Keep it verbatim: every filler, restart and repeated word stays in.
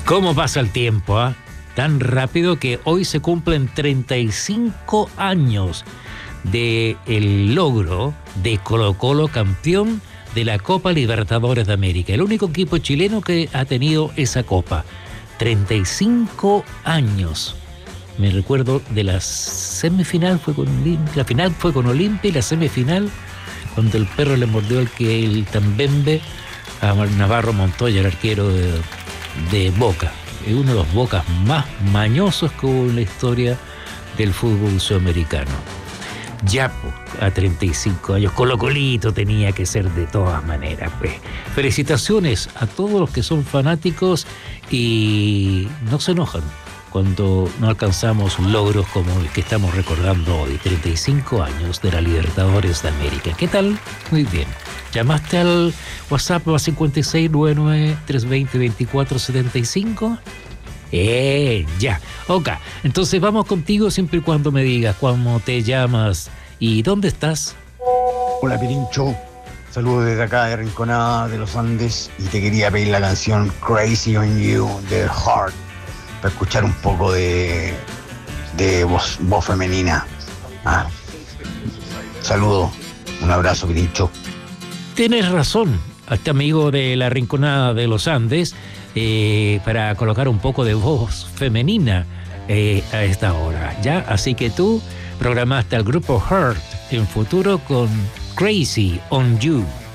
¿Cómo pasa el tiempo, ah? ¿eh? Tan rápido que hoy se cumplen treinta y cinco años del logro de Colo-Colo campeón de la Copa Libertadores de América. El único equipo chileno que ha tenido esa copa. treinta y cinco años. Me recuerdo de la semifinal, fue con Olimpia, la final fue con Olimpia y la semifinal cuando el perro le mordió el, que el tambembe a Navarro Montoya, el arquero de, de Boca. Es uno de los Bocas más mañosos que hubo en la historia del fútbol sudamericano. Ya a treinta y cinco años, Colo-Colito tenía que ser de todas maneras. Pues. Felicitaciones a todos los que son fanáticos y no se enojan cuando no alcanzamos logros como el que estamos recordando hoy, treinta y cinco años de la Libertadores de América. ¿Qué tal? Muy bien. ¿Llamaste al WhatsApp cincuenta y seis noventa y nueve trescientos veinte veinticuatro setenta y cinco? Eh, ya. Ok, entonces vamos contigo siempre y cuando me digas cómo te llamas y dónde estás. Hola Pirincho, saludos desde acá de Rinconada de los Andes y te quería pedir la canción Crazy on You de Heart para escuchar un poco de, de voz, voz femenina. Ah. Saludos, un abrazo Pirincho. Tienes razón, a este amigo de la Rinconada de los Andes, eh, para colocar un poco de voz femenina eh, a esta hora, ¿ya? Así que tú programaste al grupo Heart en futuro con Crazy on You.